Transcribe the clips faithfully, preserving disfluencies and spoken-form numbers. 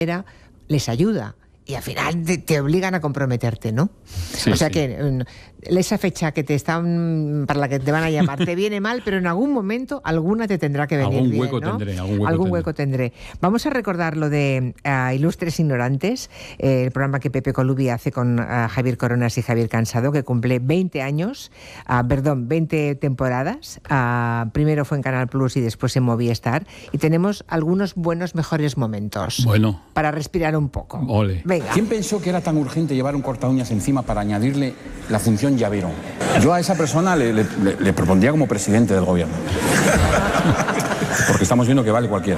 les ayuda. Y al final te, te obligan a comprometerte, ¿no? Sí, o sea sí. que esa fecha que te están para la que te van a llamar te viene mal, pero en algún momento alguna te tendrá que venir algún bien, hueco ¿no? tendré, algún hueco, algún tendré. hueco tendré. Vamos a recordar lo de uh, Ilustres Ignorantes, eh, el programa que Pepe Colubi hace con uh, Javier Coronas y Javier Cansado, que cumple veinte años, uh, perdón, veinte temporadas. Uh, primero fue en Canal Plus y después en Movistar. Y tenemos algunos buenos, mejores momentos. Bueno. Para respirar un poco. Ole. Venga. ¿Quién pensó que era tan urgente llevar un corta uñas encima para añadirle la función llavero? Yo a esa persona le, le, le propondría como presidente del gobierno. Porque estamos viendo que vale cualquiera.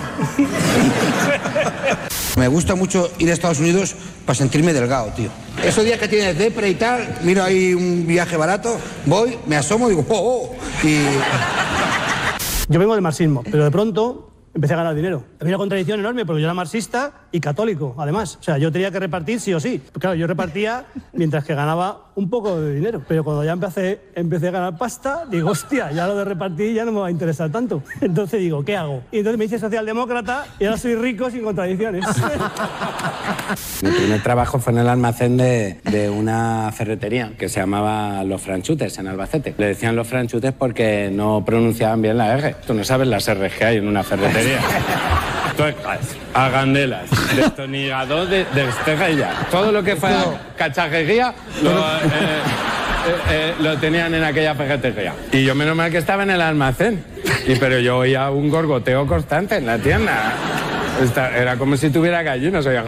Me gusta mucho ir a Estados Unidos para sentirme delgado, tío. Esos días que tienes depre y tal, miro ahí un viaje barato, voy, me asomo y digo, oh, oh, y... Yo vengo del marxismo, pero de pronto empecé a ganar dinero. Había una contradicción enorme porque yo era marxista y católico, además. O sea, yo tenía que repartir sí o sí. Claro, yo repartía mientras que ganaba un poco de dinero. Pero cuando ya empecé, empecé a ganar pasta, digo, hostia, ya lo de repartir ya no me va a interesar tanto. Entonces digo, ¿qué hago? Y entonces me hice socialdemócrata y ahora soy rico sin contradicciones. Mi primer trabajo fue en el almacén de, de una ferretería que se llamaba Los Franchutes, en Albacete. Le decían Los Franchutes porque no pronunciaban bien la R. Tú no sabes las R que hay en una ferretería. Tuercas, agandelas, destornillador de, de estrella. Todo lo que fue cachajería lo, eh, eh, eh, lo tenían en aquella ferretería. Y yo menos mal que estaba en el almacén. Y, pero yo oía un gorgoteo constante en la tienda. Esta, era como si tuviera gallinas. Oía...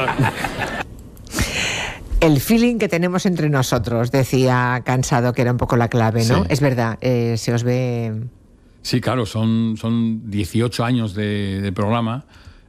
El feeling que tenemos entre nosotros, decía Cansado, que era un poco la clave, ¿no? Sí. Es verdad, eh, se os ve... Sí, claro, son, son dieciocho años de, de programa.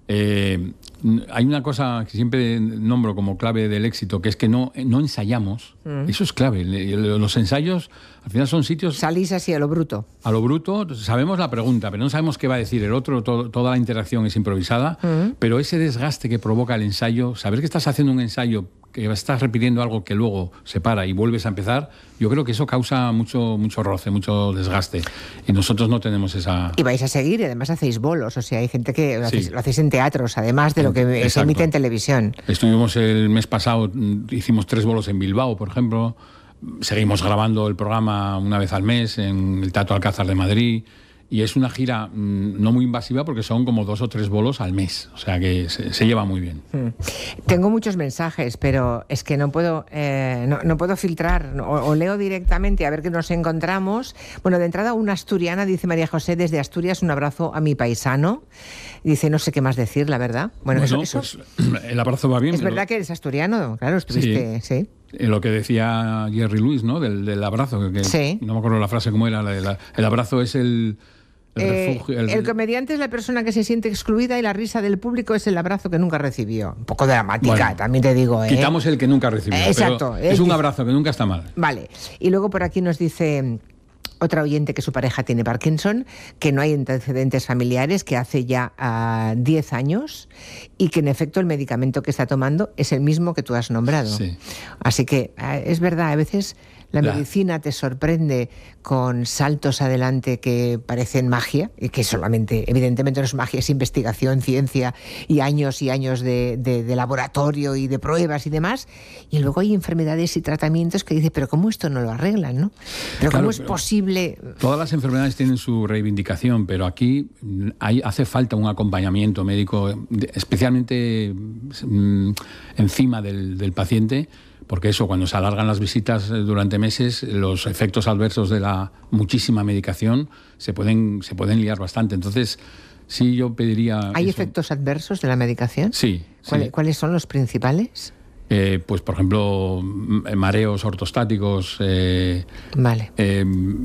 Eh, hay una cosa que siempre nombro como clave del éxito, que es que no, no ensayamos. Mm. Eso es clave. Los ensayos, al final, son sitios... Salís así a lo bruto. A lo bruto, sabemos la pregunta, pero no sabemos qué va a decir el otro. Todo, toda la interacción es improvisada. Mm. Pero ese desgaste que provoca el ensayo, saber que estás haciendo un ensayo, que estás repitiendo algo que luego se para y vuelves a empezar, yo creo que eso causa mucho, mucho roce, mucho desgaste. Y nosotros no tenemos esa... Y vais a seguir, y además hacéis bolos, o sea, hay gente que lo, Sí. hacéis, lo hacéis en teatros, además de lo que Exacto. se emite en televisión. Estuvimos el mes pasado, hicimos tres bolos en Bilbao, por ejemplo. Seguimos grabando el programa una vez al mes en el Teatro Alcázar de Madrid. Y es una gira mmm, no muy invasiva porque son como dos o tres bolos al mes. O sea que se, se lleva muy bien. Hmm. Tengo muchos mensajes, pero es que no puedo, eh, no, no puedo filtrar. O, o leo directamente a ver qué nos encontramos. Bueno, de entrada, una asturiana, dice María José, desde Asturias, un abrazo a mi paisano. Dice, no sé qué más decir, la verdad. Bueno, bueno eso, eso... Pues el abrazo va bien. Es verdad lo... que eres asturiano, claro, estuviste... Sí. ¿sí? Lo que decía Jerry Lewis, ¿no? Del, del abrazo. Que sí. No me acuerdo la frase cómo era. La, la, el abrazo es el... El, eh, refugio, el... el comediante es la persona que se siente excluida y la risa del público es el abrazo que nunca recibió. Un poco dramática, bueno, también te digo. ¿eh? Quitamos el que nunca recibió. Eh, exacto. Pero es un abrazo que nunca está mal. Vale. Y luego por aquí nos dice otra oyente que su pareja tiene Parkinson, que no hay antecedentes familiares, que hace ya uh, diez años y que en efecto el medicamento que está tomando es el mismo que tú has nombrado. Sí. Así que uh, es verdad, a veces... La medicina te sorprende con saltos adelante que parecen magia, y que solamente, evidentemente no es magia, es investigación, ciencia y años y años de, de, de laboratorio y de pruebas y demás. Y luego hay enfermedades y tratamientos que dices, pero ¿cómo esto no lo arreglan, no? Pero claro, ¿cómo es pero posible? Todas las enfermedades tienen su reivindicación, pero aquí hay, hace falta un acompañamiento médico, especialmente mmm, encima del, del paciente. Porque eso, cuando se alargan las visitas durante meses, los efectos adversos de la muchísima medicación se pueden, se pueden liar bastante. Entonces, sí, yo pediría... ¿Hay eso. efectos adversos de la medicación? Sí. ¿Cuál, sí. ¿Cuáles son los principales? Eh, pues, por ejemplo, mareos ortostáticos. Eh, vale. Eh,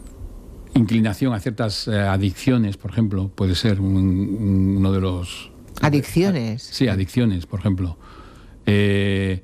inclinación a ciertas eh, adicciones, por ejemplo, puede ser un, un, uno de los... ¿Adicciones? Sí, adicciones, por ejemplo. Eh...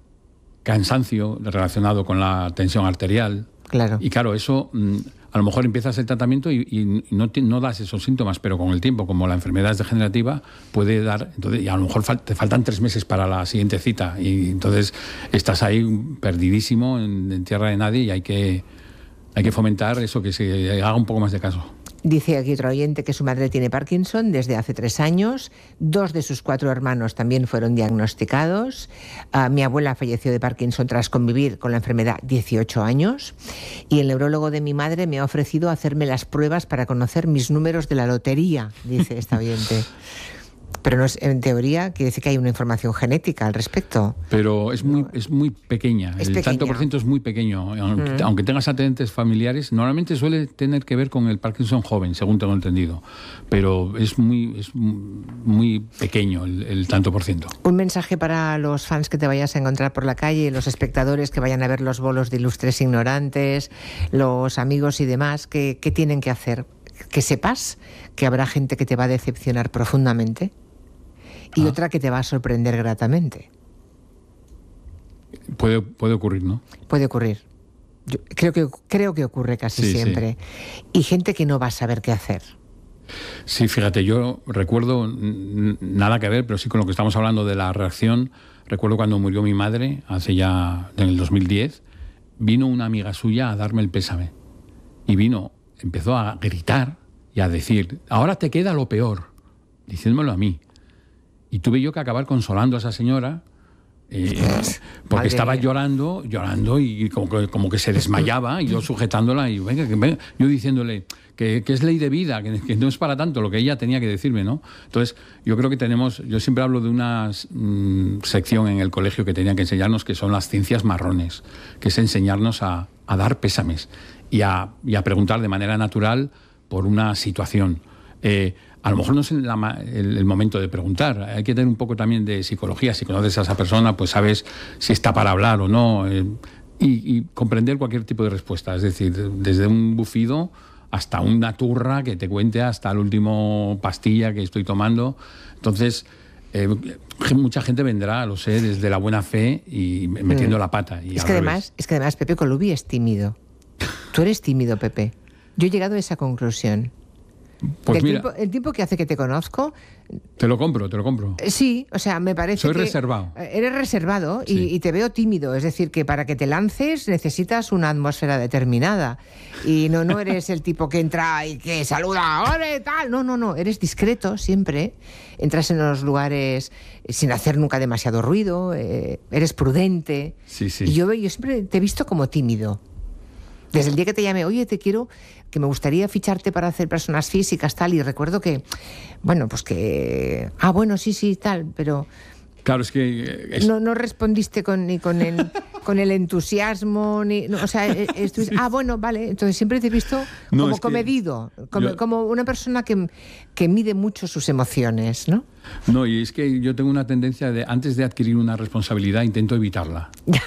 Cansancio relacionado con la tensión arterial. Claro. Y claro, eso a lo mejor empiezas el tratamiento y, y no, te, no das esos síntomas, pero con el tiempo, como la enfermedad es degenerativa, puede dar... Entonces, y a lo mejor fal, te faltan tres meses para la siguiente cita y entonces estás ahí perdidísimo en, en tierra de nadie y hay que, hay que fomentar eso, que se haga un poco más de caso. Dice aquí otro oyente que su madre tiene Parkinson desde hace tres años. Dos de sus cuatro hermanos también fueron diagnosticados. Uh, mi abuela falleció de Parkinson tras convivir con la enfermedad dieciocho años. Y el neurólogo de mi madre me ha ofrecido hacerme las pruebas para conocer mis números de la lotería, dice esta oyente. Pero no es, en teoría quiere decir que hay una información genética al respecto. Pero es muy, es muy pequeña, es el pequeña. tanto por ciento es muy pequeño. Aunque, Mm. aunque tengas antecedentes familiares, normalmente suele tener que ver con el Parkinson joven, según tengo entendido. Pero es muy, es muy pequeño el, el tanto por ciento. Un mensaje para los fans que te vayas a encontrar por la calle, los espectadores que vayan a ver los bolos de Ilustres Ignorantes, los amigos y demás, ¿qué, qué tienen que hacer? Que sepas que habrá gente que te va a decepcionar profundamente y ah. otra que te va a sorprender gratamente. Puede, puede ocurrir, ¿no? Puede ocurrir. Yo creo que, creo que ocurre casi sí, siempre. Sí. Y gente que no va a saber qué hacer. Sí, fíjate, yo recuerdo, nada que ver, pero sí con lo que estamos hablando de la reacción, recuerdo cuando murió mi madre, hace ya, en el dos mil diez, vino una amiga suya a darme el pésame. Y vino, empezó a gritar y a decir, ahora te queda lo peor, diciéndomelo a mí. Y tuve yo que acabar consolando a esa señora, eh, porque Madre estaba mía. llorando, llorando y como que, como que se desmayaba, y yo sujetándola y venga, que venga, yo diciéndole que, que es ley de vida, que, que no es para tanto, lo que ella tenía que decirme, ¿no? Entonces, yo creo que tenemos, yo siempre hablo de una mmm, sección en el colegio que tenían que enseñarnos, que son las ciencias marrones, que es enseñarnos a, a dar pésames y a, y a preguntar de manera natural por una situación. Eh, a lo mejor no es la, el, el momento de preguntar, hay que tener un poco también de psicología. Si conoces a esa persona, pues sabes si está para hablar o no, eh, y, y comprender cualquier tipo de respuesta, es decir, desde un bufido hasta una turra que te cuente hasta el último pastilla que estoy tomando. Entonces, eh, mucha gente vendrá, lo sé, desde la buena fe y metiendo mm. la pata. Y es, que además, es que además Pepe Colubi es tímido. Tú eres tímido, Pepe. Yo he llegado a esa conclusión. Pues el, mira, tiempo, el tiempo que hace que te conozco... Te lo compro, te lo compro. Sí, o sea, me parece Soy que... reservado. Eres reservado y, sí. y te veo tímido. Es decir, que para que te lances necesitas una atmósfera determinada. Y no, no eres el tipo que entra y que saluda, ¡ole, tal! No, no, no. Eres discreto siempre. Entras en los lugares sin hacer nunca demasiado ruido. Eh, eres prudente. Sí, sí. Y yo, yo siempre te he visto como tímido. Desde el día que te llamé, oye, te quiero, que me gustaría ficharte para hacer personas físicas, tal, y recuerdo que, bueno, pues que, ah, bueno, sí, sí, tal, pero... Claro, es que... Es... No, no respondiste con, ni con el, con el entusiasmo, ni, no, o sea, estuviste, ah, bueno, vale, entonces siempre te he visto como no, comedido, como, yo... como una persona que, que mide mucho sus emociones, ¿no? No, y es que yo tengo una tendencia de, antes de adquirir una responsabilidad, intento evitarla.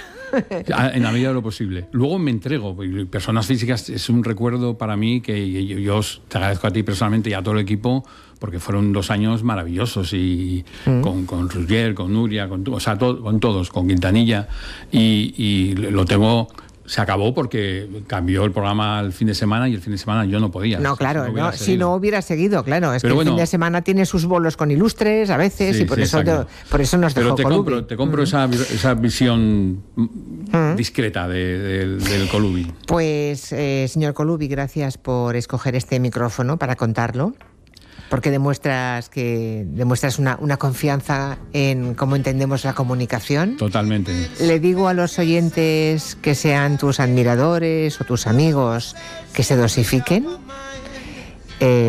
En la medida de lo posible. Luego me entrego. Personas físicas es un recuerdo para mí que yo, yo te agradezco a ti personalmente y a todo el equipo, porque fueron dos años maravillosos y mm. con, con Roger, con Nuria, con, o sea, to, con todos, con Quintanilla, y, y lo tengo... Se acabó porque cambió el programa el fin de semana y el fin de semana yo no podía. No, claro, si no, no, si no hubiera seguido, claro. Es Pero que bueno, el fin de semana tiene sus bolos con Ilustres a veces sí, y por, sí, eso te, por eso nos dejó Pero te Colubi. compro, te compro mm. esa, esa visión mm. discreta de, de, del Colubi. Pues, eh, señor Colubi, gracias por escoger este micrófono para contarlo. Porque demuestras que demuestras una, una confianza en cómo entendemos la comunicación. Totalmente. Le digo a los oyentes que sean tus admiradores o tus amigos que se dosifiquen eh,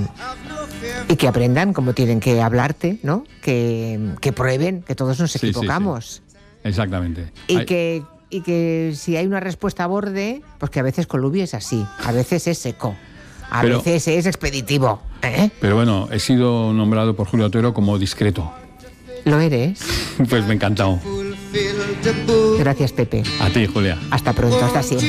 y que aprendan cómo tienen que hablarte, ¿no? Que, que prueben, que todos nos equivocamos. Sí, sí, sí. Exactamente. Y Hay... que, y que si hay una respuesta a borde, pues que a veces Colubi es así, a veces es seco. A pero, veces es expeditivo. ¿eh? Pero bueno, he sido nombrado por Julio Otero como discreto. ¿Lo eres? Pues me ha encantado. Gracias, Pepe. A ti, Julia. Hasta pronto, hasta siempre.